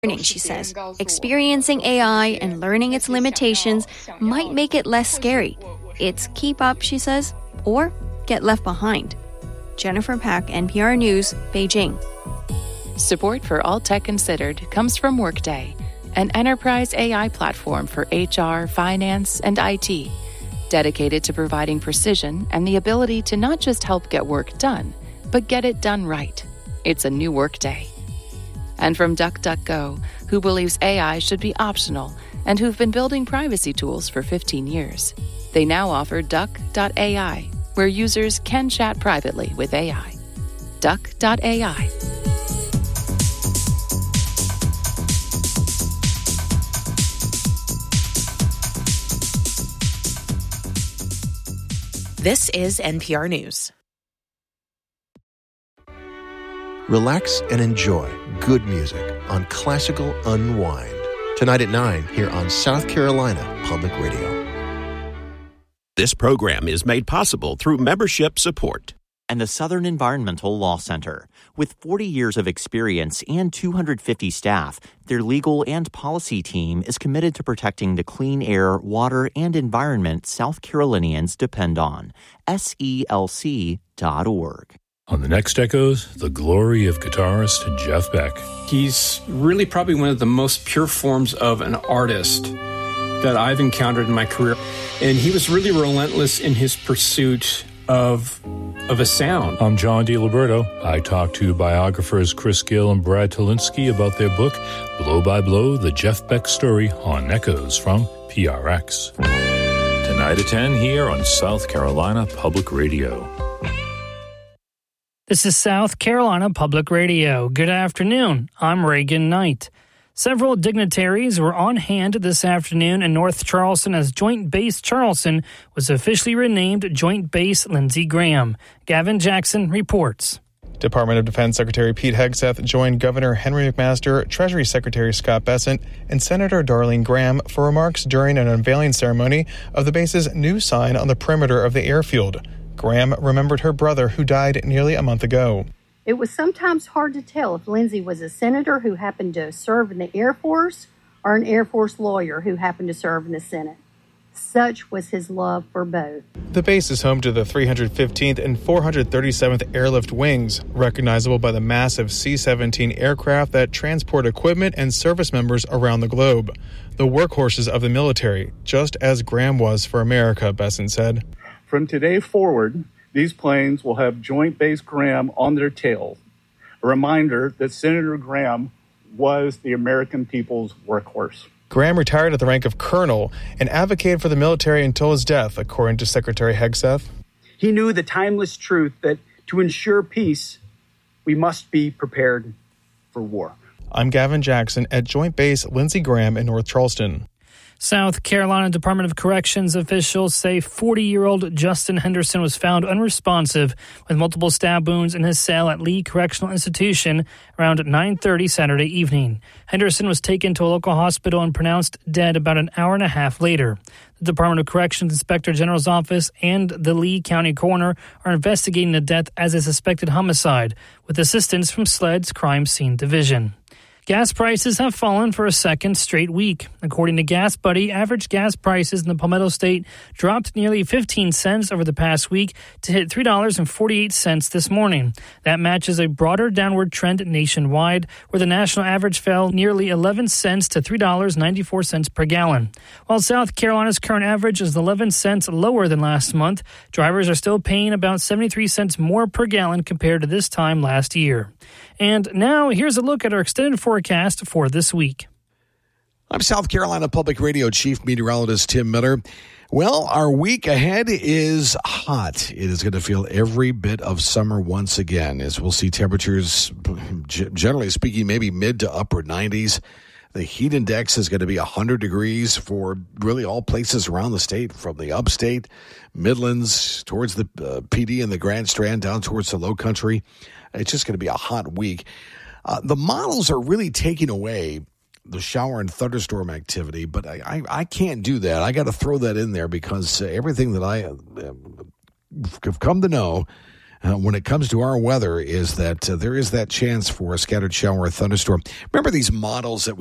She says experiencing AI and learning its limitations might make it less scary. It's keep up, she says, or get left behind. Jennifer Pack, NPR News, Beijing. Support for All Tech Considered comes from Workday, an enterprise AI platform for HR, finance, and IT, dedicated to providing precision and the ability to not just help get work done, but get it done right. It's a new Workday. And from DuckDuckGo, who believes AI should be optional and who've been building privacy tools for 15 years. They now offer Duck.ai, where users can chat privately with AI. Duck.ai. This is NPR News. Relax and enjoy good music on Classical Unwind. Tonight at 9 here on South Carolina Public Radio. This program is made possible through membership support. And the Southern Environmental Law Center. With 40 years of experience and 250 staff, their legal and policy team is committed to protecting the clean air, water, and environment South Carolinians depend on. SELC.org. On the next Echoes, the glory of guitarist Jeff Beck. He's really probably one of the most pure forms of an artist that I've encountered in my career. And he was really relentless in his pursuit of a sound. I'm John DiLiberto. I talked to biographers Chris Gill and Brad Tolinski about their book, Blow by Blow, The Jeff Beck Story, on Echoes from PRX. Tonight at 10 here on South Carolina Public Radio. This is South Carolina Public Radio. Good afternoon. I'm Reagan Knight. Several dignitaries were on hand this afternoon in North Charleston as Joint Base Charleston was officially renamed Joint Base Lindsey Graham. Gavin Jackson reports. Department of Defense Secretary Pete Hegseth joined Governor Henry McMaster, Treasury Secretary Scott Bessent, and Senator Darlene Graham for remarks during an unveiling ceremony of the base's new sign on the perimeter of the airfield. Graham remembered her brother who died nearly a month ago. It was sometimes hard to tell if Lindsey was a senator who happened to serve in the Air Force or an Air Force lawyer who happened to serve in the Senate. Such was his love for both. The base is home to the 315th and 437th Airlift Wings, recognizable by the massive C-17 aircraft that transport equipment and service members around the globe. The workhorses of the military, just as Graham was for America, Bessent said. From today forward, these planes will have Joint Base Graham on their tails, a reminder that Senator Graham was the American people's workhorse. Graham retired at the rank of colonel and advocated for the military until his death, according to Secretary Hegseth. He knew the timeless truth that to ensure peace, we must be prepared for war. I'm Gavin Jackson at Joint Base Lindsey Graham in North Charleston. South Carolina Department of Corrections officials say 40-year-old Justin Henderson was found unresponsive with multiple stab wounds in his cell at Lee Correctional Institution around 9:30 Saturday evening. Henderson was taken to a local hospital and pronounced dead about an hour and a half later. The Department of Corrections Inspector General's office and the Lee County Coroner are investigating the death as a suspected homicide with assistance from SLED's Crime Scene Division. Gas prices have fallen for a second straight week. According to Gas Buddy, average gas prices in the Palmetto State dropped nearly 15 cents over the past week to hit $3.48 this morning. That matches a broader downward trend nationwide, where the national average fell nearly 11 cents to $3.94 per gallon. While South Carolina's current average is 11 cents lower than last month, drivers are still paying about 73 cents more per gallon compared to this time last year. And now, here's a look at our extended forecast for this week. I'm South Carolina Public Radio Chief Meteorologist Tim Miller. Well, our week ahead is hot. It is going to feel every bit of summer once again, as we'll see temperatures, generally speaking, maybe mid to upper 90s. The heat index is going to be 100 degrees for really all places around the state, from the upstate, Midlands, towards the PD and the Grand Strand, down towards the Low Country. It's just going to be a hot week. The models are really taking away the shower and thunderstorm activity, but I can't do that. I got to throw that in there because everything that I have come to know when it comes to our weather is that there is that chance for a scattered shower or thunderstorm. Remember these models that